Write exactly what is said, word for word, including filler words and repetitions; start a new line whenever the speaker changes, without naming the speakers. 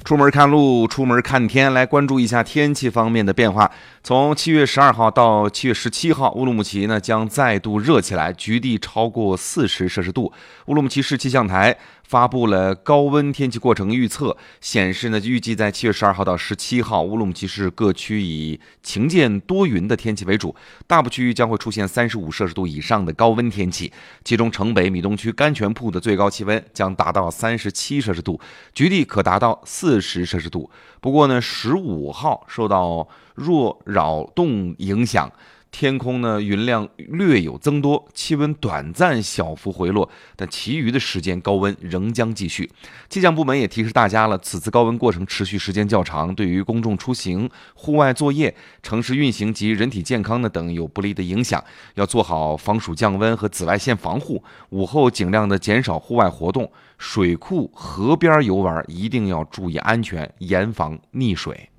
出门看路，出门看天，来关注一下天气方面的变化。从七月十二号到七月十七号，乌鲁木齐呢将再度热起来，局地超过四十摄氏度。乌鲁木齐市气象台发布了高温天气过程预测，显示呢，预计在七月十二号到十七号，乌鲁木齐市各区以晴间多云的天气为主，大部区域将会出现三十五摄氏度以上的高温天气，其中城北、米东区、甘泉铺的最高气温将达到三十七摄氏度，局地可达到四十摄氏度。不过呢，十五号受到弱扰动影响，天空呢云量略有增多，气温短暂小幅回落，但其余的时间高温仍将继续。气象部门也提示大家了，此次高温过程持续时间较长，对于公众出行、户外作业、城市运行及人体健康呢等有不利的影响，要做好防暑降温和紫外线防护。午后尽量的减少户外活动，水库、河边游玩一定要注意安全，严防溺水。